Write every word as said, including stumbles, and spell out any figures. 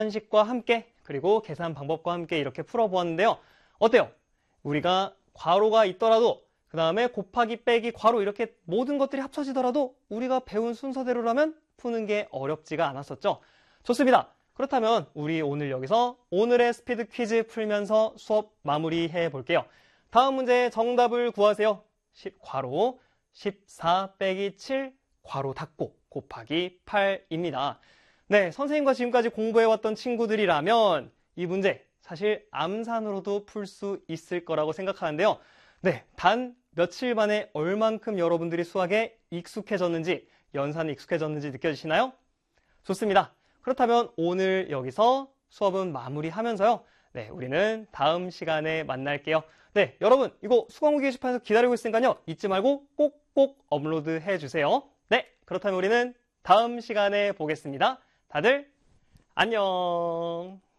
식과 함께 그리고 계산 방법과 함께 이렇게 풀어보았는데요. 어때요? 우리가 괄호가 있더라도 그 다음에 곱하기 빼기 괄호 이렇게 모든 것들이 합쳐지더라도 우리가 배운 순서대로라면 푸는 게 어렵지가 않았었죠. 좋습니다. 그렇다면 우리 오늘 여기서 오늘의 스피드 퀴즈 풀면서 수업 마무리해 볼게요. 다음 문제의 정답을 구하세요. 십 괄호 십사 빼기 칠 괄호 닫고 곱하기 팔입니다. 네, 선생님과 지금까지 공부해왔던 친구들이라면 이 문제 사실 암산으로도 풀 수 있을 거라고 생각하는데요. 네, 단 며칠 만에 얼만큼 여러분들이 수학에 익숙해졌는지, 연산에 익숙해졌는지 느껴지시나요? 좋습니다. 그렇다면 오늘 여기서 수업은 마무리하면서요. 네, 우리는 다음 시간에 만날게요. 네, 여러분 이거 수강후 게시판에서 기다리고 있으니까요. 잊지 말고 꼭꼭 업로드 해주세요. 네, 그렇다면 우리는 다음 시간에 보겠습니다. 다들 안녕.